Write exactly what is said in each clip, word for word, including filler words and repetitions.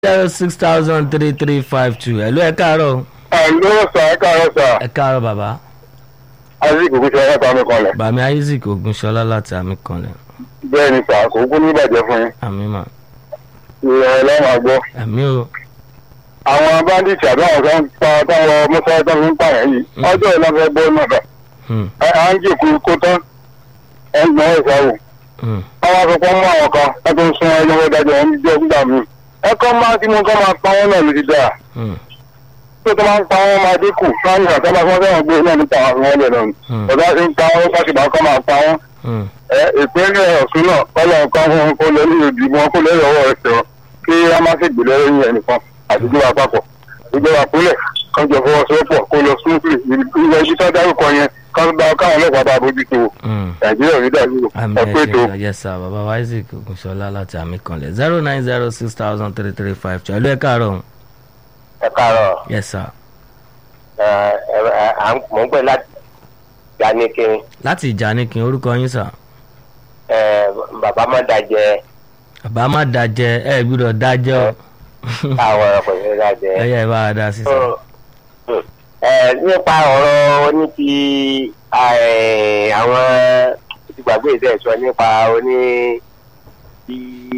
zero six thousand three three five two. Hello, ẹ káàárọ̀. Hello sir, ẹ káàárọ̀ sir. Ẹ káàárọ̀ bàbá. Isaac Ogunṣọlá láti àmì kanlẹ̀. Bàmí Isaac Ogunṣọlá láti àmì kanlẹ̀. Bẹ́ẹ̀ ni sà, kò kú ní ìbàjẹ́ fún yín. Àmì mà. Ìrọ̀ ọlọ́run àgbọ̀. Àmì o. Àwọn bandits àbí àwọn kan ń pa táwọn mọ́sálásí tó ń pààyàn yìí. Ọjọ́ ìlà fẹ́ bọ́ náà dà. À ń jèkú kó tán. Ẹ ń gbọ́n ìsáwò. Àwọn akẹ́kọ̀ọ́ mú àwọn kan láti ń sún ẹni wọ́n dájọ́ wọn jẹ́ gbà mí. Ẹ kọ́ máa tí mo kọ́ máa pa wọ́n náà lórí dáa. Tó tó máa ń pa wọ́n máa dínkù. Fáwọn ìgbà tó máa fọ́n fẹ́ràn gbé náà nípa àwọn ọlẹ̀ náà. Ọ̀dọ́ àti ń pa wọ́n káṣíbà kọ́ máa pa wọ́n. Ìpínlẹ̀ Ọ̀ṣun náà kọ́lọ̀ kan fún kó lórí ìdìbò wọn kó lórí ọwọ́ ẹ̀sẹ̀ wọn kí wọ́n má sì gbé lẹ́yìn ẹnìkan àti ìjọba àpapọ̀. Ìjọba àpínlẹ̀ kan jọ fọwọ́sowọ́pọ̀ kó lọ smoothly ilẹ̀ ibi tó dárúkọ yẹn káwọn ọlọ́pàá bá bójútó Nàìjíríà rí dàbí ọ̀pẹ́ tó. Yes sir, bàbá wa Isaac Ogunṣọlá láti àmì kanlẹ̀ zero nine zero six thousand three three five two. Hello, ẹ káàárọ̀. Ẹ káàárọ̀. Yes sir. Ẹ ẹ à ń mọ̀ ń pẹ́ láti Janikin. Láti Janikin, orúkọ yín sà. Ẹ bàbá má dajẹ. Bàbá má dajẹ, ẹ gbọ́dọ̀ dájẹ́ o. Àwọn ọkọ̀ ìṣẹ́ dajẹ. Ẹ yẹ ẹ bá a dá sí sà. Ẹ nípa ọ̀rọ̀ oní ti àwọn ti gbàgbé ìṣẹ́ sọ nípa oní ti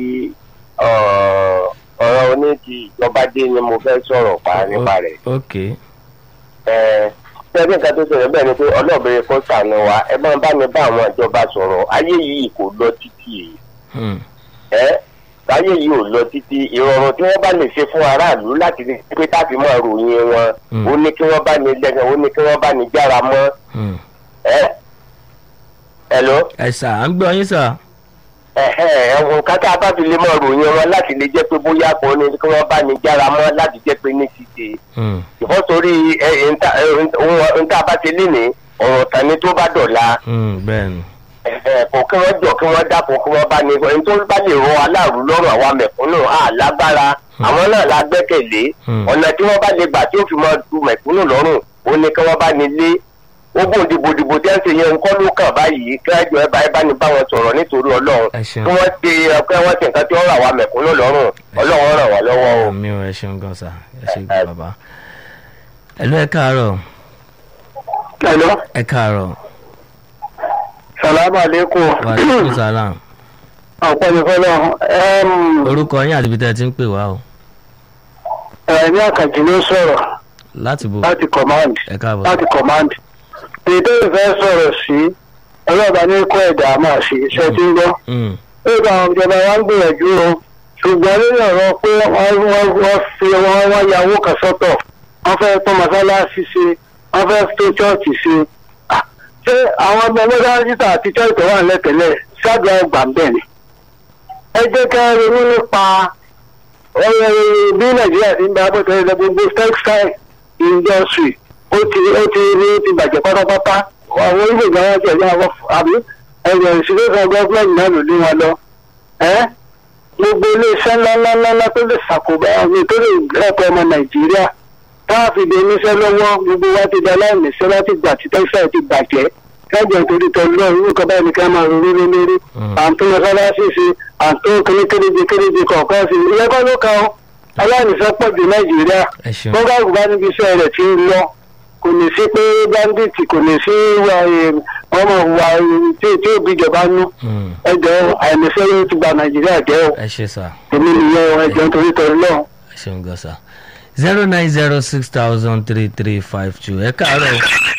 ọ̀rọ̀ oní ti ìjọba dé ni mo fẹ́ sọ̀rọ̀ pa nípa rẹ̀. Ok. Ẹ ṣẹ́bí nǹkan tó sọ̀rọ̀ bẹ́ẹ̀ ni pé ọlọ́ọ̀bẹ̀rẹ̀ kó sànù wa ẹ máa bá mi bá àwọn ìjọba sọ̀rọ̀ ayé yìí kò lọ títì ẹ ayé yìí ò lọ títì ìrọ̀rùn tí wọ́n bá lè ṣe fún aráàlú láti rí pé táàbí máa ròyìn wọn ó ní kí wọ́n bá ní lẹ́gàn ó ní kí wọ́n bá ní jára mọ́ ẹ hello. ẹ sà à ń gbọ́ yín sà. ẹ̀hún kátà bá fi lè máa ròyìn wọn láti lè jẹ́ pé bóyá kò ní kí wọ́n bá ní jára mọ́ láti jẹ́ pé ní títì ìfọ́sórí ohun tá a bá ti lé ní ọ̀rọ̀ tani tó bá dọ̀la. bẹ́ẹ̀ni. kò kí wọ́n jọ kí wọ́n dákun kí wọ́n bá ní ẹni tó bá lè rọ aláàrú lọ́rùn àwa mẹ̀kúnnù á lágbára àwọn náà la gbẹ́kẹ̀lé ọ̀nà tí wọ́n bá lè gbà tí ó fi máa du mẹ̀kúnnù lọ́rùn ó ní kí wọ́n bá ní lé ogun dìbòdìbò tí wọ́n ṣe yẹn nǹkan ló kàn báyìí kí wọ́n jọ ẹ bá ẹ bá ní bá wọn sọ̀rọ̀ nítorí ọlọ́run kí wọ́n ṣe ọpẹ́ wọ́n ṣe nǹkan tí wọ́n rà wá mẹ̀kúnnù lọ́rùn ọlọ́run ràn wá lọ́wọ́ o. àmì ò ẹ ṣeun gan sa ẹ ṣe gan bàbá. Hello, ẹ káàárọ̀. Hello. ẹ káàárọ̀. Salaam alaikum. Wa alaikum salam. Ọ̀pọ̀ ìfọlọ́. Orúkọ yín àti ibi tẹ́ ẹ ti ń pè wá o. Ẹ̀mí àkànjì ló sọ̀rọ̀. Láti bo. Láti command. Ẹ káàbọ̀. Láti command. Èdè ìfẹ́ sọ̀rọ̀ sí ọlọ́ọ̀bá ní kó ẹ̀dá máa ṣe iṣẹ́ tí ń gbọ́. Ó gba àwọn ìjọba wa ń gbìyànjú o. Ṣùgbọ́n lórí ọ̀rọ̀ pé wọ́n fi wọ́n ya owó kan sọ́tọ̀. Wọ́n fẹ́ tó mọ́sálásí ṣe. Wọ́n fẹ́ tó chọ́ọ̀chì ṣe. Ṣé àwọn ọmọ mọ́sálásí àti chọ́ọ̀chì tó wà lẹ́tẹ̀lẹ̀ ṣáàgbà ọgbà ń bẹ̀ ni? Ẹ jẹ́ ká ronú nípa bí Nàìjíríà ti ń bá bọ̀ tẹ́lẹ̀ gbogbo textile industry ó ti ó ti ní ti bàjẹ́ pátápátá àwọn orílẹ̀-èdè wọn ti ẹ̀yà wọn àbí ẹ̀rọ ìṣèlérò gọ́ọ̀mẹ̀ntì náà ló ní wọn lọ. Gbogbo iléeṣẹ́ ńláńláńlá tó lè ṣàkóbá àwọn tó lè rẹ́pọ̀ ọmọ Nàìjíríà táàfin dé níṣẹ́ lọ́wọ́ gbogbo wa ti da láìníṣẹ́ láti gbà tí textile ti bàjẹ́ kájọ torí tọ́lọ́ orúkọ báyìí ní ká máa ronú lé lérí àǹtó mọ́sálásí ṣe àǹtó kéréje kéréje kọ̀ọ̀kan sí ilé kọ́ ló ka ọ́ aláìníṣẹ́ pọ̀ jù Nàìjíríà bọ́gá àgùnbá níbi iṣẹ́ rẹ̀ ti ń lọ kò ní sí pé bandit kò ní sí ọmọ wa tí ó bíjọba nú ẹjọ́ àìníṣẹ́ yóò ti gba Nàìjíríà jẹ́ o ẹ ṣe sà. èmi nìyẹn ẹjọ́ torí tọ́lọ́. ẹ ṣeun gan sa zero nine zero six thousand three three five two. ẹ káàárọ̀.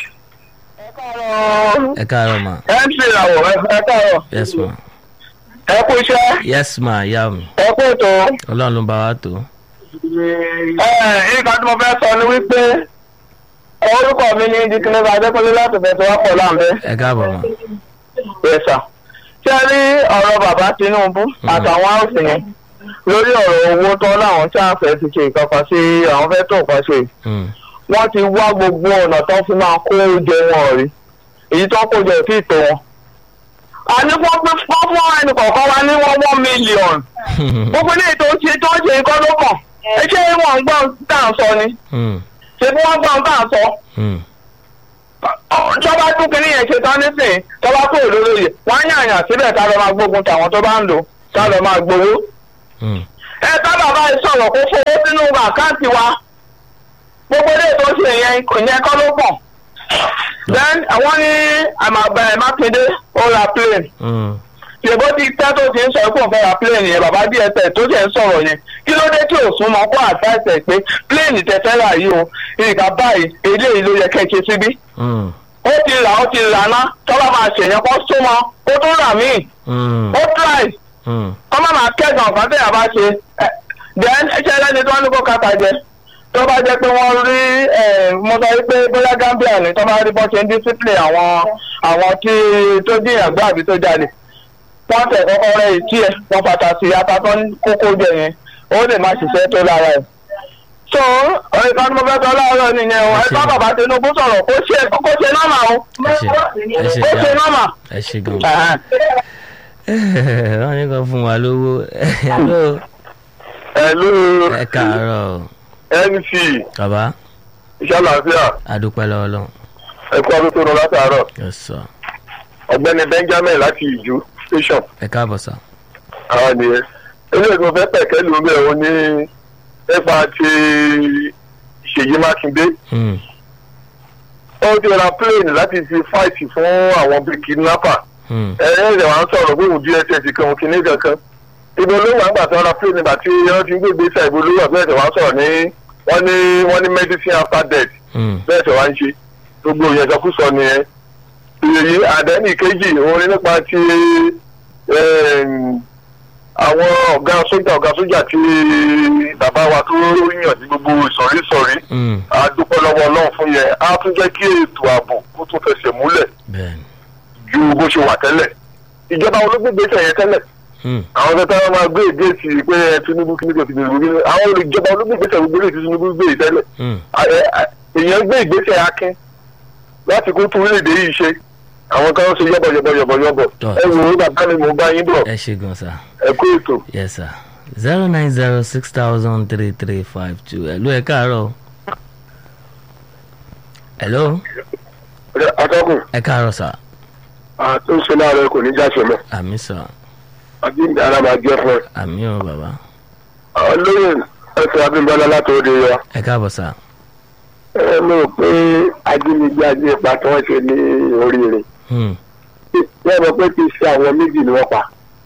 ẹ káàárọ̀ ma. ẹ ń ṣe ìràwọ̀ ẹ káàárọ̀. yes ma. ẹ kú iṣẹ́. yes ma yá mi. ẹ kú ètò. Ọlọ́run ló ń bá wa tó. ẹ nǹkan tí mo fẹ́ sọ ni wípé orúkọ mi ní dikínlẹ́bà adékọ́lé láti fẹ́ tó wá pọ̀ láǹbẹ́. ẹ káàbọ̀ ma. yes sir. ṣé ẹ rí ọ̀rọ̀ bàbá Tinubu àtàwọn áùsì yẹn lórí ọ̀rọ̀ owó tó láwọn tí àwọn fẹ́ ti ṣe ìkankan sí àwọn fẹ́ tó nǹkan ṣe wọ́n ti wá gbogbo ọ̀nà tó fi máa kó oúnjẹ wọn rí èyí tó kó jẹ sí ìtò wọn. a ní wọ́n pín fún ẹnì kọ̀ọ̀kan wá ní wọ́n one million gbogbo ní ètò ṣe tó ṣe nǹkan ló kàn ẹ ṣé wọ́n ń gbọ́n tá à ń sọ ni ṣé bí wọ́n gbọ́n tá à ń sọ. tọ́ba tún kínní yẹn ṣe tán nísìnyí tọ́ba kó olólóye wọ́n á yàn yàn síbẹ̀ tá a lọ máa gbógun tàwọn tó bá ń lò tá a lọ máa gbowó. ẹ bá bàbá yìí sọ̀rọ̀ kó fowó sínú àkáǹtì wa gbogbo ilé tó ṣe yẹn kò yẹn kọ́ ló pọ̀ then àwọn ní àmàbẹ̀rẹ̀ mákindé ó ra plane ṣèbó ti tẹ́ tó ti ń sọ pé òun fẹ́ ra plane yẹn bàbá dss tó ṣe ń sọ̀rọ̀ yẹn kí ló dé tí ò súnmọ́ kó advice ẹ̀ pé plane tẹ fẹ́ rà yìí o ìgbà báyìí eléyìí ló yẹ kẹ́ ẹ ṣe síbí ó ti rà ó ti rà ná tọ́lá máa ṣèyàn kó súnmọ́ ó tún rà míì ó try kọ́ má máa kẹ́gàn ọ̀gá tẹ̀yà bá ṣe then ẹ̀ṣẹ̀ ẹlẹ́ni tó wá ní kó kàtà jẹ tó bá jẹ́ pé wọ́n rí mo sọ pé bóyá Gambia ni tó bá rí bọ́ ṣe ń discipline àwọn àwọn tí tó díyàn gbé àbí tó jalè wọ́n tẹ̀ kọ́kọ́ rẹ̀ ìtí ẹ̀ wọ́n pàtàkì ata tó ń kókó jẹ yẹn ó lè má ṣiṣẹ́ tó lára ẹ̀. so ọ̀rẹ́ kan tí mo fẹ́ sọ láàárọ̀ nìyẹn o ẹ bá bàbá Tinubu sọ̀rọ̀ kó ṣe kó ṣe nọ́mà o kó ṣe nọ́mà. ẹ ṣe gan wọ́n ní kan fún wa lówó hello ẹ káàárọ̀ M C bàbá iṣẹ́ àlàáfíà adúpẹ́ lọ́wọ́ lọ́wọ́. ẹ kú ọdún tó lọ látàárọ̀ yes sir. ọ̀gbẹ́ni Benjamin láti Ìjú station. ẹ káàbọ̀ sá. àwọn nìyẹn eléyìí tó fẹ́ pẹ̀kẹ́ ló ń bẹ̀ wọ́n ní nípa ti Ṣèyí Mákindé. ó ti ra plane láti fi fight fún àwọn bíi kidnapper. ẹ̀yẹ́ ìjọba wà ń sọ̀rọ̀ bóun D S S kan kìíní kankan. ibo ló wà ń gbà tí wọ́n ra plane nígbà tí wọ́n ti ń gbé ìgbésẹ̀ ibo ló wà bẹ́ẹ̀ tẹ̀ wá ń sọ̀rọ̀ ní wọ́n ní wọ́n ní medicine after death. bẹ́ẹ̀ tẹ̀ wá ń ṣe gbogbo ìyẹn sọkúsọ nìyẹn. èyí àdẹ́nì kejì òun ní nípa ti àwọn ọ̀gá sójà ọ̀gá sójà tí bàbá wa tó yàn ní gbogbo ìsọ̀rí ìsọ̀rí àdúpọ̀ lọ́wọ́ Ọlọ́run fún yẹn á tún jẹ́ kí ètò ààbò kó tún fẹsẹ̀ múlẹ̀ ju bó ṣe wà tẹ́lẹ̀ ìjọba olóògbé yẹn tẹ́lẹ̀ àwọn tẹ́tẹ́ wọn máa gbé èdè sí i pé Tinubu kí ní kò Tinubu kí ní àwọn olùjọba olóògbé gbogbo lè ti Tinubu gbé tẹ́lẹ̀ èèyàn gbé ìgbésẹ̀ akin láti kó tún orílẹ̀-èdè yìí ṣe àwọn kan ṣe yọbọ yọbọ yọbọ yọbọ ẹ wò ó bàbá mi mo bá yín bọ̀ ẹ ṣe gan sa. ẹ kú ètò. yes sir zero nine zero six thousand three three five two hello ẹ káàárọ̀. hello. atọ́kùn. ẹ káàárọ̀ sà. àti ń ṣe láàárọ̀ kò ní jáṣe mọ́. àmì sà. àbí ara máa jẹ́ fún ẹ. àmì ò bàbá. olóyè ẹsẹ̀ Abímbọ́lá láti òde yọ. ẹ káàbọ̀ sà. ẹ mọ̀ pé ajínigbé ajé ipa tí wọ́n ṣe ní oríire. wọ́n mọ̀ pé kì í ṣe àwọn méjì ni wọ́n pa.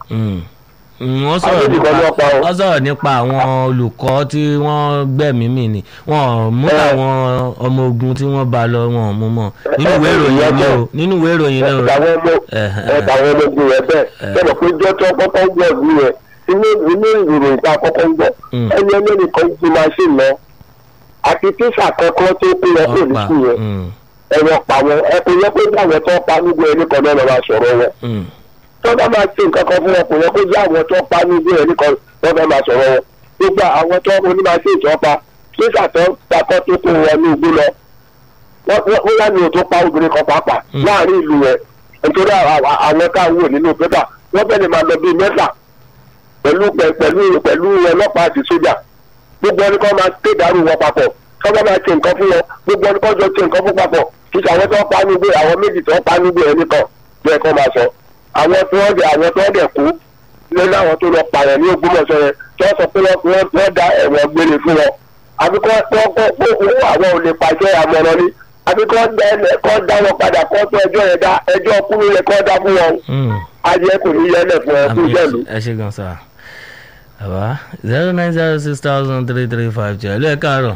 wọ́n sọ̀rọ̀ nípa wọ́n sọ̀rọ̀ nípa àwọn olùkọ́ tí wọ́n gbẹ̀mí mì ni wọ́n mú àwọn ọmọ ogun tí wọ́n bá lọ wọn mú mọ́ nínú ìwé ìròyìn ni o nínú ìwé ìròyìn náà. ẹ̀ka àwọn ọmọ ogun rẹ̀ bẹ́ẹ̀ sọ̀rọ̀ pé jọ́tọ́ kọ́kọ́ gbọ́ ọ̀gbìn rẹ̀ inú ìròyìn tá a kọ́kọ́ ń gbọ́ ẹni ẹlẹ́ni kan ti máa ṣe lọ àti tíṣà kọ́kọ́ tó kó lọ pé nìkú yẹn ẹ̀rọ pa wọn ẹ̀kọ́ yẹ pé báwọn tó pa nígbà ẹni kan náà lọ́wọ́ sọ̀rọ̀ wọn tó bá máa ṣe nǹkan kan fún wọn kò yẹ kó jẹ́ àwọn tó pa nígbà ẹni kan lọ́wọ́ máa sọ̀rọ̀ wọn gbogbo àwọn tó onímọ̀ọ́sẹ̀ ìjọba tíṣà tó takọ́ tó kó wọn ní igbó lọ wọ́n yá ni òtún pa obìnrin kan pàápàá láàrin ìlú rẹ̀ nítorí àwọn táwọn wò nínú pépà wọ́n bẹ́ẹ̀ ni máa lọ bíi mẹ́fà pẹ̀lú pẹ̀lú pẹ̀lú ọlọ́pàá àti sójà gbogbo ẹni kan máa ké dàrú wọn papọ̀ kọ́kọ́ máa ṣe nǹkan fún wọn gbogbo ẹni kan jọ ṣe nǹkan fún papọ̀ kí àwọn tó pa nígbè àwọn méjì tó pa nígbè ẹni kan bí ẹ̀kọ́ máa sọ àwọn tó wọ́n dẹ̀ àwọn tó wọ́n dẹ̀ kú lẹ́nu àwọn tó lọ pààyàn ní Ògbómọ̀ṣọ́ yẹn tó sọ pé wọ́n da ẹ̀wọ̀n gbére fún wọn àbí kọ́ owó àwọn ò lè pàṣẹ àmọ̀ràn ni àbí kọ́ dá wọn padà kọ́ tó ẹjọ́ yẹn dá ẹjọ́ kúrú yẹn kọ́ dá fún wọn ajẹ́ kò ní yẹlẹ̀ fún ẹ fún ìjẹ́lu. ẹ ṣe gan sa àbá zero nine zero six thousand three three five two hello ẹ káàárọ̀.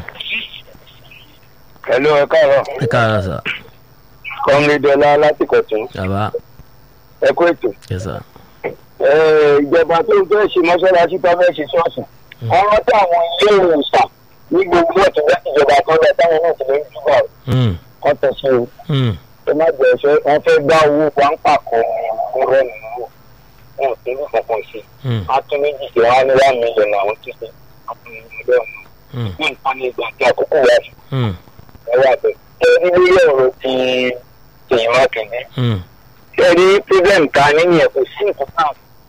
hello ẹ káàárọ̀. ẹ káàárọ̀ sà. kọ́mídọ́lá láti Kọ̀tún. àbá. ẹ kú ètò. yes sir. ìjọba tó ń fẹ́ ṣe mọ́ṣáláṣí tó fẹ́ ṣe ṣọ́ọ̀ṣì wọ́n rántí àwọn ilé ìwòsàn ní gbogbo ọ̀tún láti ìjọba kan lọ táwọn náà ti lè ń túbọ̀ kọ́ tẹ̀sí o. ẹ má jẹ́ ẹ̀ṣẹ́ wọ́n fẹ́ gbá owó pàǹpà kan ọ̀rọ̀ nínú wọn ò tẹ́lẹ̀ kankan sí i. a tún méjì ṣe wá ní one million àwọn tó ṣe àtúnyẹ̀wò bẹ́ẹ̀ mọ́. ní nǹkan ní ìgbà tí àkókò wá sí. ẹ wà bẹ́ẹ̀. ẹ ní lórí ọ̀rọ̀ ti Ṣèyí Mákindé. ẹ rí problem ta nínú ẹ̀ kò sí nǹkan náà.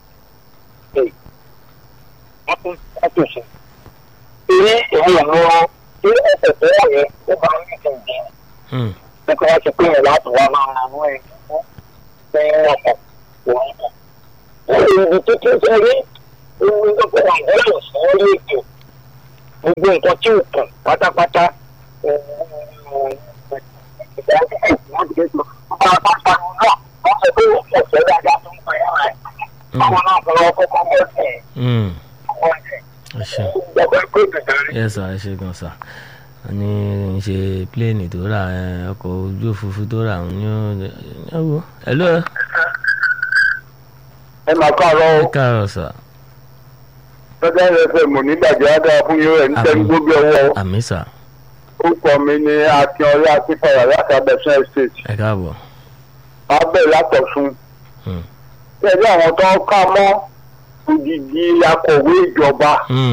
wọ́n tún wọ́n tún ṣe. eré èmi ò lọ sí ẹsẹ̀ tó wà yẹn ó bá ń rí ìdí. nípa wọ́n ti pín in láti wá máa ra àwọn ẹ̀ fún ọkọ̀ òun kọ̀. ibi tó tún fẹ́ rí ní gbogbo nàìjíríà sí orí ètò gbogbo nǹkan tí ò kàn pátápátá yes sir ẹ ṣe gan sir ní ṣe pléènì tó rà ọkọ̀ ojú òfurufú tó rà ní ọwọ́ hello. ẹ máa káàárọ̀ ẹ káàárọ̀ sir. gẹ́gẹ́ bí ẹ fẹ́ mọ̀ nígbàjẹ́ á dára fún yín rẹ̀ ní tẹ́lú gbogbo ọwọ́. àmì sir. orúkọ mi ni akínọlá akínfàyà láti abẹ́sán estate. ẹ káàbọ̀. abẹ́ látọ̀sùn. bẹ́ẹ̀ àwọn tó ń ká mọ́ odidi akọ̀wé ìjọba.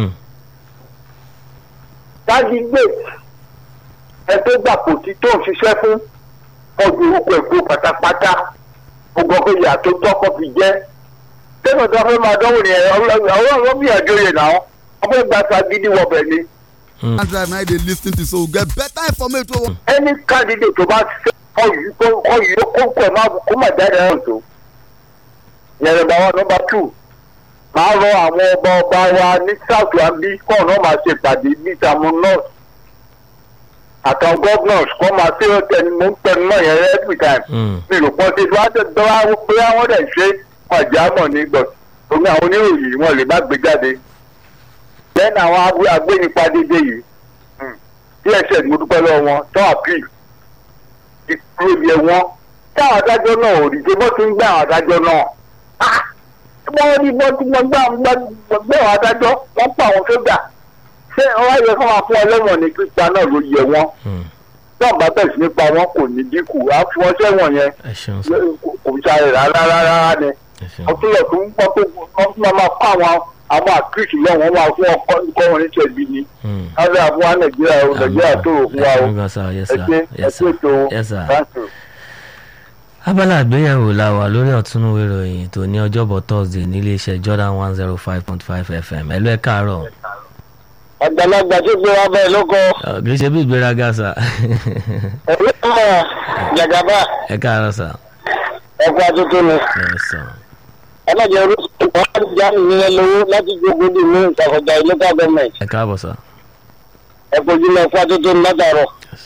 dájígbé ẹ tó gbà kò tí tó ń ṣiṣẹ́ fún ọdún orúkọ ẹ̀kọ́ pátápátá gbogbo ọkọ̀ ìyá tó tọ́kọ̀ fi jẹ́. tẹ́lẹ̀ tó fẹ́ máa dánwò ní ẹ̀rọ ọlọ́run bí àjọyè náà wọ́n fẹ́ gba sagídí wọbẹ̀ ni. drive now dey lis ten to so we get better information. any candidate tó bá ṣe kọ́ yìí tó kọ́ yìí ó kó kọ́ ẹ̀ máa kó má jáde náà tó. yẹ̀rẹ̀ bá wa nọ́mbà two máa rọ àwọn ọba ọba wa ní south ambi kọ́ ọ̀nà máa ṣe ìpàdé ní ìtààmú north àtàwọn governors kọ́ máa ṣe ọ̀tẹ̀ni mò ń tẹnu náà yẹn every time. mi ò pọ́n ṣe wá tẹ̀ dọ́wọ́ pé àwọn dẹ̀ ṣe ọjà mọ̀ ní gbọ̀ omi àwọn oníròyìn wọn lè má gbé jáde. lẹ́nu àwọn agbénipa dédé yìí tí ẹsẹ̀ mo dúpẹ́ lọ́wọ́ wọn tó àpìl ìkúrò yẹ wọn táwọn adájọ́ náà ò rí ṣe bọ́ tún gbé àwọn adájọ́ náà. wọ́n rí bọ́ tí wọ́n gbé àwọn adájọ́ wọ́n pa àwọn sójà ṣé ọwọ́ yẹ fún wọn fún ọlẹ́wọ̀n ní pípa náà ló yẹ wọn. tí wọ́n bá bẹ̀rẹ̀ sí nípa wọn kò ní dínkù á fi wọn sẹ́wọ̀n yẹn kò sáré rárá rárá ni. wọ́n tún lọ tún gbọ́ pé wọ́n tún máa kọ́ àwọn àwọn àkíyèsí náà wọ́n máa fún ọkọ nǹkan wọn ní tẹ̀lé ni. káfí àfún wa nàìjíríà o nàìjíríà tó rò fún wa o ẹgbẹ́ ẹgbẹ́ ètò abala àgbéyẹ̀wò la wà lórí ọ̀túnúwé ìròyìn tó ní ọjọ́bọ̀ thursday nílé iṣẹ́ jordan one zero five point five fm ẹ̀lú ẹ̀ káàárọ̀. àgbàlagbà tó gbé wa bẹ́ẹ̀ ló kọ́. kì í ṣe bí ìgbéraga sà. ẹ̀rọ ìmọ̀ jàgàbá. ẹ káàárọ̀ sà. ẹ̀kọ́ àtúntò ni. ọlọ́jà orúkọ ìpàdé jáde nílẹ̀ lówó láti gbogbo dì ní ìṣàkóso local government. ẹ káàbọ̀ sà. ẹ̀kọ́ jùlọ ẹ̀kọ́ àtúntò ní látàrọ̀.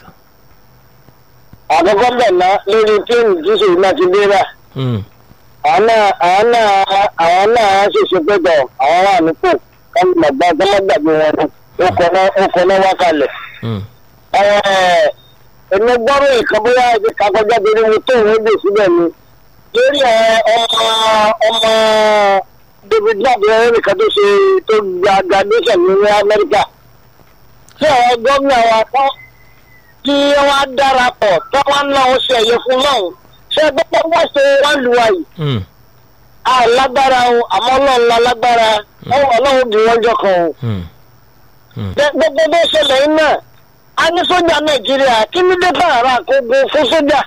àkọ́kọ́ bẹ̀ ná lórí tíìmù jíṣù nàìjíríà. àwọn náà ṣèṣe pẹ́tọ̀ àwọn wà nípò kọ́mọ̀gbà kọ́mọ̀gbàgbé wọn ó kọ́ náà wá kalẹ̀. ẹ̀mí gbọ́rọ̀ ìkan bóyá ẹ̀jẹ̀ kakọjá torí mo tó òun dè síbẹ̀ ni lórí ọmọ ọmọ david labẹ nìkan tó ṣe tó gba graduation ní amẹ́ríkà. tí àwọn gómìnà wa kọ́ kí wọ́n darapọ̀ tí wọ́n náà ń ṣe ẹ̀yẹ fún náà ṣé gbogbo wọ́n ṣe wọ́n lu àyè. alágbára o àmọ́ ọlọ́run lálágbára ọlọ́run bí wọ́n jọ kan o. gbogbo bó ṣẹlẹ̀ yín náà a ní sójà nàìjíríà kí ní dé fàrà kó gbó fún sójà.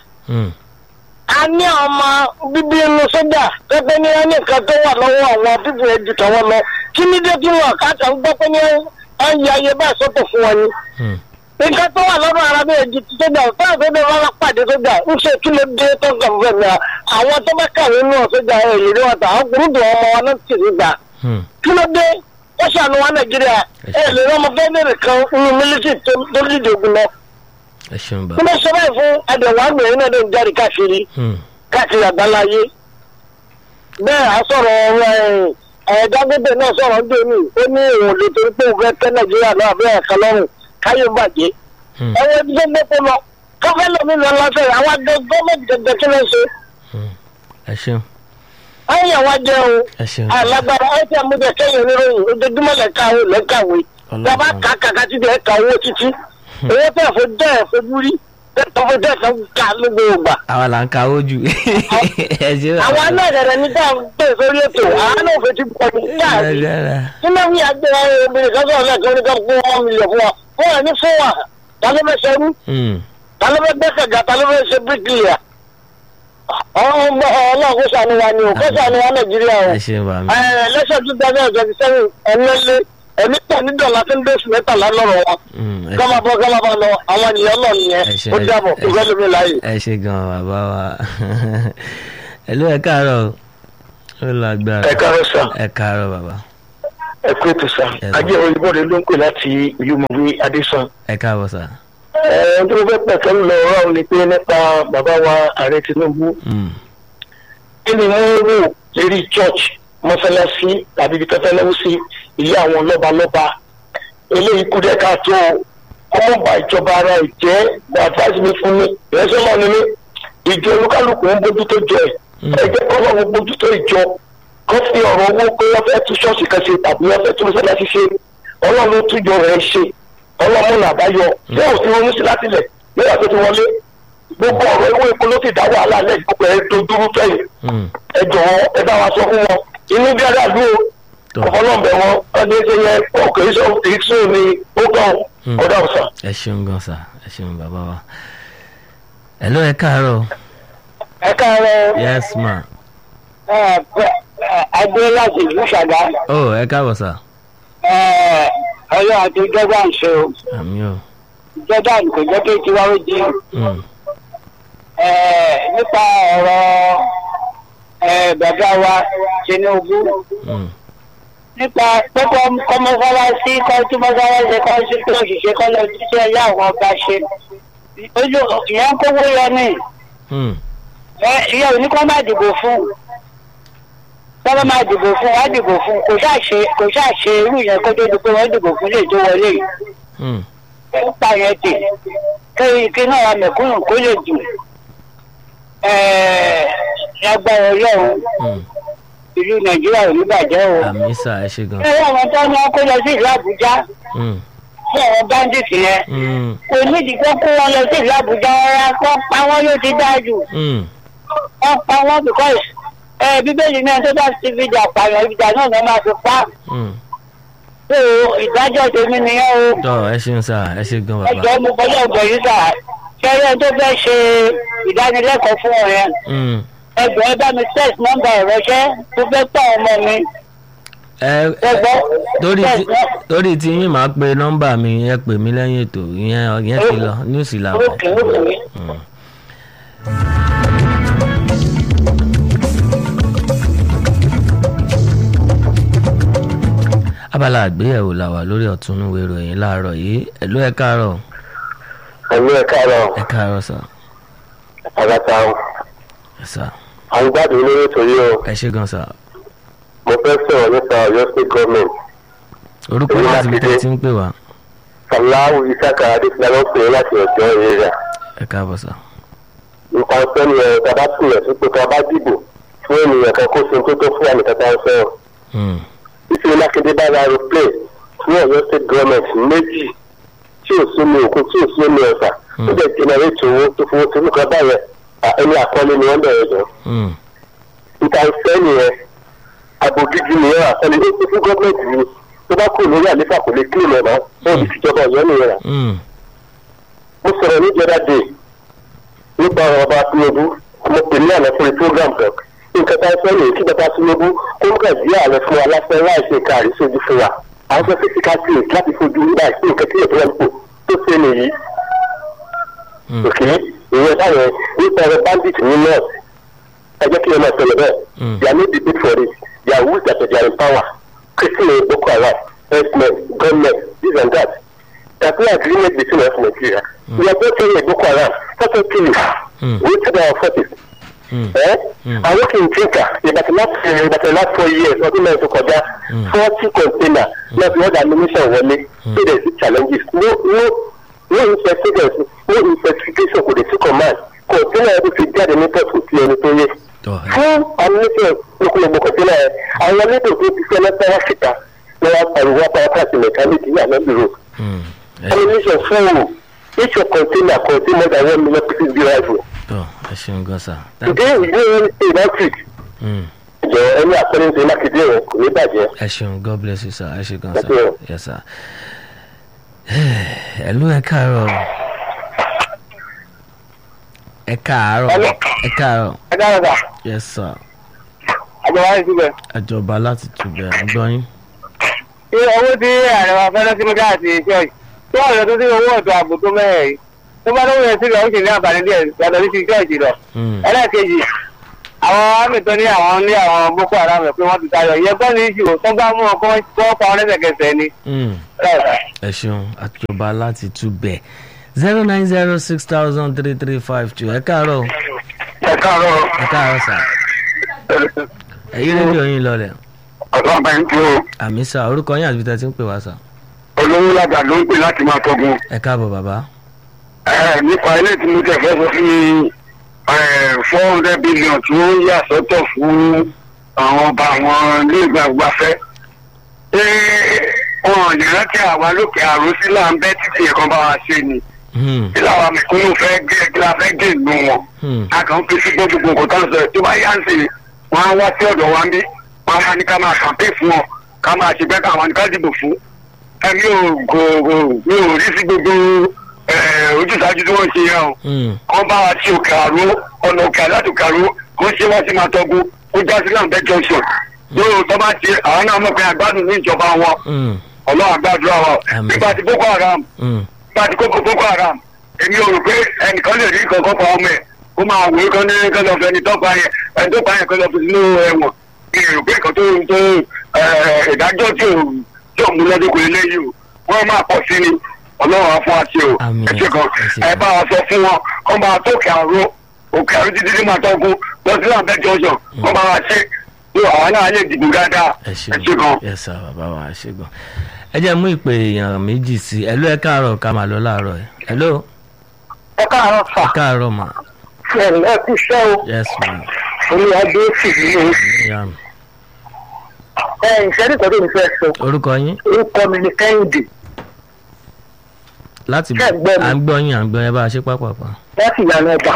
a ní ọmọ bíbí inú sójà pẹ́pẹ́ ní ẹni kan tó wà lọ́wọ́ àwọn bíbí ẹ̀jú tọ́wọ́ lọ kí ní dé tí wọn káàkà ń gbọ́ pé ní ẹ̀yà ayé bá sọ́tò fún wọn ni. nǹkan tó wà lọ́dọ̀ ara bí ẹ̀jú ti sójà tó àgbẹ̀dẹ̀ wọn bá pàdé sójà ń ṣe kí ló dé tó kàn fẹ́ mi àwọn tó bá kàwé nínú sójà èyí ni wọn tà àwọn gbúdọ̀ ọmọ wọn náà ti rí gbà. kí ló dé ó ṣàánú wa nàìjíríà ẹ lè rán ọmọ bẹ́ẹ̀nì kan nínú mílítì tó lídìí ogun lọ. bí wọ́n ṣe báyìí fún ẹ̀dẹ̀wọ̀n àgbẹ̀yìn náà ló ń jáde káàkiri káàkiri àgbáláyé. bẹ́ẹ̀ a sọ̀rọ̀ ẹ̀ẹ́dágbẹ́bẹ̀ náà sọ̀rọ̀ ń dé ní ó ní òun lè torí pé òun fẹ́ tẹ́ nàìjíríà náà bẹ́ẹ̀ ẹ̀ka lọ́rùn káyé bàjẹ́. ẹ̀wọ̀n ibi tó gbé pé lọ káfẹ́ lómi lọ lọ́fẹ̀ẹ́ àwọn àjọ gọ́ọ̀mẹ̀ntì gẹ́gẹ́ kí ló ń ṣe. ẹ ṣeun. ayé wa jẹ́ o alágbára ẹ ti àmújẹ kẹ́yìn oníròyìn ojoojúmọ́ lẹ́kàwé lẹ́kàwé bàbá kàkàkà ti dẹ̀ ẹ̀ka owó títí owó tẹ̀ fún dẹ̀ fojú rí tẹ̀ fún dẹ̀ kan ká lóde ògbà. àwa là ń ka owó jù. àwọn aláìrẹ̀rẹ̀ ní dáa ń pè sórí ètò àwọn náà fẹ́ ti pọ̀ ní káàdì nínú wí agbára obìnrin kan sọ̀rọ̀ lẹ́ẹ̀kan ní kan fún wọn mílíọ̀n fún wa fún wa ní fún wa ta ló fẹ́ ṣerú ta ló fẹ́ gbẹ́sẹ̀gà ta ló fẹ́ ṣe bíríkìlìà ọlọ́run kó ṣàánú wa ni o kó ṣàánú wa nàìjíríà o lẹ́sẹ̀ tó dáná ọ̀jọ̀ ti sẹ́yìn ẹ̀mẹ́lẹ́ ẹ̀mí pọ̀ ní dọ̀là tó ń dé oṣù mẹ́tàlá lọ́rọ̀ wa gámàbọ̀ gámàbọ̀ lọ àwọn ènìyàn lọ nìyẹn ó dàbọ̀ kó fẹ́ lómi láàyè. ẹ ṣe gan bàbá wa ẹ̀lú ẹ̀ káàárọ̀ ó lágbára ẹ̀ káàárọ̀ sà ẹ̀ káàárọ̀ bàbá. ẹ kú ètò sá ajé olùbọ̀dé ló ń pè láti ìlú mọ̀wé adéṣan. ẹ káàbọ̀ sá. ẹ tó fẹ́ pẹ̀kẹ́ ń lọ ọ̀rọ̀ ni pé nípa bàbá wa ààrẹ tinubu kí ni wọ́n rò lérí church mọ́sálásí tàbí ibi tẹ́fẹ́ lọ́wọ́ sí ilé àwọn lọ́balọ́ba eléyìí kú dẹ́ ká tó ọmọ bá ìjọba ara ẹ̀ jẹ́ gba advice mi fún mi ìrẹsẹ̀ mọ́ ni mí ìjọ olúkálùkù ń bójútó jọ ẹ̀ ẹ jẹ́ kọ́lọ́run bójútó ìjọ kọ́ fi ọ̀rọ̀ owó pé wọ́n fẹ́ tún ṣọ́ọ̀ṣì kan ṣe tàbí wọ́n fẹ́ tún mọ́sálásí ṣe ọlọ́run túnjọ rẹ̀ ṣe ọlọ́run àbáyọ ṣé ò sí ronú sí láti lẹ̀ nígbà tó ti wọlé gbogbo ọ̀rọ̀ owó epo ló ti dá wàhálà lẹ̀ gbogbo ẹ̀ dojúrú fẹ́yìn ẹ jọ̀wọ́ ẹ bá wa sọ fún wọn inú bí adáàlú o ọ̀fọlọ́ọ̀bẹ wọn ọdún ṣe yẹ ọkọ̀ iṣẹ́ ìṣó ni ó kàn ọ̀dà ọ̀sán. ẹ ṣeun gan sa ẹ ṣeun bàbá wa ẹ ló ẹ káàárọ̀. ẹ káàárọ̀. yes ma. adé láti ìlú ṣàgá. ó ẹ káàbọ̀ sà. ọyọ àti ìjọba ń ṣe o. àmì o. ìjọba kò jẹ́ kí tiwa ó di. nípa ọ̀rọ̀ bàbá wa tinubu. nípa pẹ́pẹ́ kọ́mọ́fọ́lásí kọ́túmọ́fọ́lásí kọ́sí tó òṣìṣẹ́ kọ́ lọ sí ẹ̀yà àwọn ọba ṣe. ìyẹn kówó yọ ní. ìyẹn ò ní kó má dìbò fún tọ́lá máa dìbò fún wá dìbò fún kò ṣàṣe kò ṣàṣe irú yẹn kó tó di pé wọ́n dìbò fún lè tó wọlé yìí. ó pa yẹn tè kéyìn kí náà wà mẹ̀kúnnù kó lè dùn. lágbára ọlọ́run ìlú nàìjíríà ò ní bàjẹ́ o. àmì sà ẹ ṣe gan. ẹ àwọn tó ń kó lọ sí ìlú àbújá fún àwọn bandits yẹn kò nídìí kó kó wọn lọ sí ìlú àbújá rárá kó pa wọn ló ti dáa jù. wọ́n pa wọn because ẹ bíbélì náà tó bá ti fi jà pààyàn ìjà náà ló máa fi pa. so ìdájọ́ tèmi nìyẹn o. tọ́ ẹ ṣeun sà ẹ ṣe gan bàbá. ẹjọ́ mo gbọ́dọ̀ gbọ́ yìí sà ṣẹ́yẹ́ tó fẹ́ ṣe ìdánilẹ́kọ̀ọ́ fún ọ yẹn. ẹgbẹ́ ẹ bá mi text nọ́mbà ìrọ̀ṣẹ́ tó fẹ́ pọ̀ ọmọ mi. ẹ torí tí yín máa pe nọ́mbà mi ẹ pè mí lẹ́yìn ètò ìyẹn ìyẹn ti lọ ní òsì làwọn. abala àgbéyẹ̀wò la wà lórí ọ̀túnúwé ìròyìn láàárọ̀ yìí ẹ̀lú ẹ̀ káàárọ̀. ẹ̀lú ẹ̀ káàárọ̀. ẹ̀ káàárọ̀ sà. àgàtà o. ẹ̀ sà. àwọn gbádùn lórí ètò yìí o. ẹ ṣe gan sà. mo fẹ́ sọ̀rọ̀ nípa Ọ̀yọ́ state government. orúkọ láti bí tẹ́ ti ń pè wá. Sàláwù Ìsákà Adéṣinà ló ń pè é láti ọ̀dọ́ èrè. ẹ káàbọ̀ sà. nǹkan sẹ́ni ẹ̀ tàbá tìyẹ̀ sí pé tàbá dìbò fún ènìyàn kan kó sin tó tó fún àmì tàbá ń fẹ́ ìfẹ́ Mákindé bá ra aeroplane ní Ọ̀yọ́ state government méjì tí ò sí omi òkun tí ò sí omi ọ̀sà ó jẹ́ generate owó tó fowó tó nǹkan báyẹn ẹni àkọlé ni wọ́n bẹ̀rẹ̀ jọ. ìta ìfẹ́ nìyẹn abògidì nìyẹn àkọlé ó ti fún gọ́ọ̀mẹ̀ntì ni tó bá kúrò lórí àlefa kò lè kí ìmọ̀ náà ó ti fìjọba Ọ̀yọ́ nìyẹn rà. mo sọ̀rọ̀ ní jẹ́dá dé nípa ọba Tinubu mo pè ní àná fún program kan nǹkan tá a fẹ́ lè kí bàbá Tinubu kó ń kà jí ààrẹ fún wa lásán láìsí nǹkan àrísójú fún wa àwọn fẹ́ fífíkà sí i láti fojú láìsí nǹkan tí ètò ẹ̀ ń pò tó ṣe nìyí. òkè ìwé báyẹn nípa ẹ̀rọ bandit ní north ẹ jẹ́ kí ẹ máa tẹ̀lé bẹ́ẹ̀ they are no debate for it they are weak at their power christian Boko Haram herdsmen gunmen this and that there is no agreement between us and Nigeria we are both saying Boko Haram forty kill you wait till our forties. ẹ àwọn kì í tínkà ìbàtí láti ìbàtí láti four years ọdún mẹ́rin tó kọjá forty container náà fi ọ̀dà ammunition wọlé so there is challenges no no no investigation no investigation kò lè sí command container ẹbí fi jáde ní port kò sí ẹni tó yẹ fún ammunition lókùnlógbò container ẹ àwọn onídò tó ti fẹ́ lọ́pẹ́ wá síta ní wọ́n pariwo apárápàṣẹ mẹkáníìkì ní àná bìrò ammunition fún o each of container contain more than one million pieces of rifle. ẹ ṣeun gan sa. ìdí ìdí electric. jọ ẹni àpẹẹrẹ ní Mákindé rẹ kò ní bàjẹ́. ẹ ṣeun God bless you sir ẹ ṣe gan sa yes sir. ẹ ló ẹ káàárọ̀ ẹ káàárọ̀ ẹ káàárọ̀. ẹ káàárọ̀ sà. yes sir. àjọba láti túbẹ̀. àjọba láti túbẹ̀ ń gbọ́ yín. ṣé owó tí ààrẹ wa fẹ́ lọ́sí mọ́tà àti ṣọ́ọ̀ṣì tí wọ́n lọ tó sí owó ọ̀dọ̀ ààbò tó mẹ́rẹ̀ yìí tó bá lówó yẹn sílẹ̀ ó sì ní àǹfààní díẹ̀ yàtọ̀ sí ti ṣọ́ọ̀ṣì lọ. ẹlẹ́ẹ̀kejì àwọn àmì tó ní àwọn ní àwọn boko haram pé wọ́n ti tayọ ìyẹn gbọ́n ní ìṣirò tó bá mú ọkọ wọ́n pa wọn lẹ́sẹ̀kẹsẹ̀ ni. ẹ ṣeun àtúbà láti túbẹ̀ zero nine zero six thousand three three five two ẹ káàárọ̀. ẹ káàárọ̀. ẹ káàárọ̀ sà. ẹ̀yin rédíò yín lọlẹ̀. ọ̀dọ́ àbá yín tó. àmì sà orúkọ yín àti bíi ti ń pè wá sà. olówó lágbà ló ń pè láti máa tọ́gun. ẹ káàbọ̀ bàbá. ẹ nípa ilé tí mo tẹ̀ fẹ́ sọ fún mi four hundred billion tí ó yà sọ́tọ̀ fún àwọn ọba àwọn ilé ìgbàgbafẹ́. ṣé wọn ò ní rántí àwa lókè àròsí là ń bẹ́ títí ẹ̀kan bá wa ṣe ni. kí làwọn mẹ̀kúnnù fẹ́ gé kí la fẹ́ gé ìlú wọn. a kàn ń fi sí gbogbo nǹkan tó ń sọ tó bá yá ń sè wọn á wá sí ọ̀dọ̀ wa ń bí wọn á ní ká máa kàmpé fún wọn ká máa ṣe bẹ́ẹ̀ káwọn ní ká dìbò fún. ẹ̀mí ò gò gò mi ò rí sí gbogbo ojúṣàájú tí wọ́n ṣe yẹn o. kọ́ bá wa sí òkè àrò ọ̀nà òkè àláti òkè àrò kó ṣe wá sí máa tọ́gun ó já sí láǹbẹ́ junction. lóòótọ́ tó bá ṣe àwọn náà mọ̀ pé àgbádùn ní ìjọba wọn ọlọ́run àgbàdúrà wọn. nígbà tí boko haram nígbà tí kókó boko haram èmi ò rò pé ẹnìkan lè rí nǹkan kan pa ọmọ ẹ̀ kó máa wò ó kán ní kán lọ fẹ́ ẹni tó pa yẹn ẹni tó pa yẹn kán lọ fi sínú ẹ̀wọ̀n. mi ò rò pé nǹkan tó tó ìdájọ́ tí ò tí ò mú lọ́dún kò lé yìí o wọ́n máa pọ̀ sí ni ọlọ́run á fún wa ṣe o ẹ ṣe kan ẹ bá wa sọ fún wọn kọ́ bá wa tó òkè àrò òkè àrò títí tí máa tọ́gun lọ sí láǹbẹ́ jọjọ kọ́ bá wa ṣe tó àwọn náà lè dìbò dáadáa ẹ ṣe kan. ẹ sà bàbá wa ẹ ṣe gan. ẹ jẹ́ mú ìpè èèyàn méjì sí ẹ ló ẹ káàárọ̀ ká máa lọ láàárọ̀ ẹ ẹ ló. ẹ káàárọ̀ fà. ẹ káàárọ̀ mà. ẹ kú iṣẹ́ o. yes ma. olùwàdó sì ní o. ẹ ìṣẹ́rí kan tó ní fẹ́ sọ. orúkọ yín. orúkọ mi ni kẹ́hìndé. láti à ń gbọ́ yín à ń gbọ́ yín bá a ṣe pápápá. láti ìyànà ọba.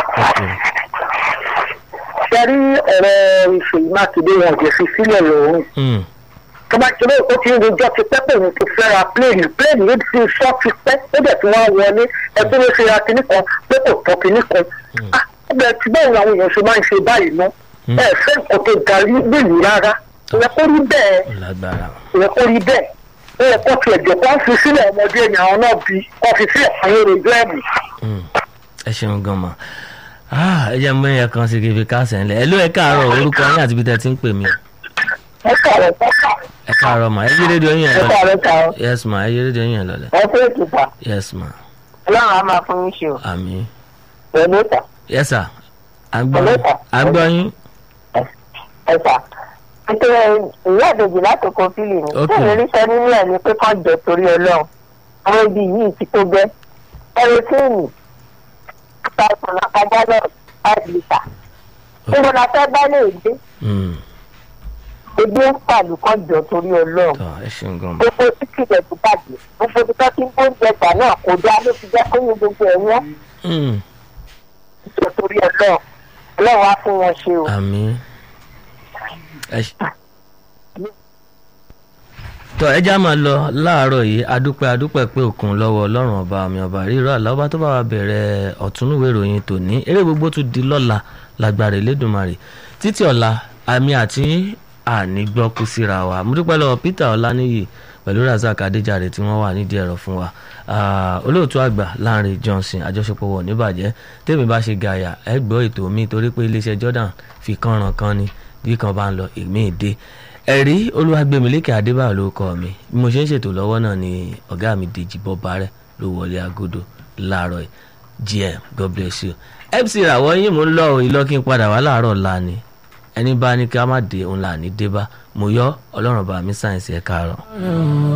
sẹ́rí ọ̀rọ̀ ìṣèlú mákindé wọn kò fi sílẹ̀ lòun. tó bá ti lé ó ti ń rojọ́ ti pẹ́ pé òun ti fẹ́ ra pléènì pléènì yóò ti sọ ti pẹ́ ó dẹ̀ tí wọ́n wọlé ẹgbẹ́ ló ṣe ra kinní kan pé kò tọ́ kinní kan. ẹgbẹ́ tí bẹ́ẹ̀ ni àwọn èèyàn ṣe máa ń ṣe báyìí ná ẹ fẹ́ nǹkan tó darí nílùú rárá ìyẹn kó rí bẹ́ẹ̀ ìyẹn kó rí bẹ́ẹ̀ ó yẹ kó tiẹ̀ jọ kó fi sílẹ̀ ọmọdé ẹ̀yìn àwọn náà bí kó fi sílẹ̀ àwọn èrò ìjọ ẹ̀mí. ẹ ṣeun gan ma ẹ jẹ́ mú ẹ̀yẹ kan sí kí n fi káàsẹ̀ ńlẹ̀ ẹ ló ẹ káàárọ̀ orúkọ yín àti ibi tẹ́ ti ń pè mí. ẹ káàárọ̀ ẹ káàárọ̀ ma ẹ yí rédíò yín yẹn lọ. ẹ káàárọ̀ káàárọ̀. yes ma ẹ yí rédíò yín yẹn lọ lẹ. ẹ fẹ́ ìtùpà. yes ma. ọlọ́run á máa fún yín ṣe o. àmín. pẹ̀lú ìta. yes sir à ń gbọ́ yín. ẹ sà nítorí ìyá àbèjì látòkò fílì ni tí èmi rí sọ nínú ẹ̀ ni pé kàn jẹ torí ọlọ́run àwọn ibi yìí ti tó bẹ́ ẹ̀rọ tíìnì five nàkàjá lọ five litre níbo la fẹ́ bá lè dé ebi ń pàlù kàn jọ torí ọlọ́run gbogbo títí rẹ̀ tó bàjẹ́ gbogbo ibi tó ti ń bó ń jẹgbà náà kò dá ló fi jẹ́ kó ní gbogbo ẹ̀ wọ́n jọ torí ọlọ́run ọlọ́run á fún wọn ṣe o. àmín. tọ́ ẹ já máa lọ láàárọ̀ yìí adúpẹ́ adúpẹ́ pé òkun lọ́wọ́ ọlọ́run ọba mi ọba rírọ̀ àlá ọba tó bá wa bẹ̀rẹ̀ ọ̀túnúwé ìròyìn tòní eré gbogbo tún di lọ́la lágbára Elédùmarè títí ọ̀la àmì àti ànígbọ́ kú síra wa mo dúpẹ́ lọ́wọ́ Peter Ọláníyì pẹ̀lú Razak Adéjàre tí wọ́n wà nídìí ẹ̀rọ fún wa olóòtú àgbà Lánrè Johnson àjọṣepọ̀ wọ̀ níbàjẹ́ tèmi bá ṣe gàyà ẹ gbọ́ ètò mi torí pé iléeṣẹ́ Jordan fi kànràn kan ni bí kan bá ń lọ èmi ìdè ẹ̀rí Olúwagbèmílékè Adébáyọ̀ ló kọ́ mi bí mo ṣe ń ṣètò lọ́wọ́ náà ni ọ̀gá mi Dèjì Bọ́bárẹ̀ ló wọlé agodo láàárọ̀ G M God bless you M C ràwọ̀ yín mo ń lọ ìlọ kí n padà wá láàárọ̀ ọ̀la ni ẹni bá ní ká má dé òun là ní dé bá mo yọ Ọlọ́run bá mi sáyẹ̀nsì ẹ̀ káàárọ̀.